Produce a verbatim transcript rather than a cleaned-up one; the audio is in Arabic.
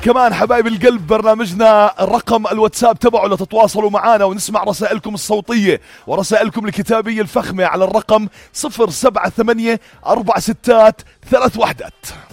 كمان حبايب القلب برنامجنا الرقم الواتساب تبعه لتتواصلوا معنا ونسمع رسائلكم الصوتية ورسائلكم الكتابية الفخمة على الرقم صفر سبعة ثمانية أربع ستات ثلاث وحدات.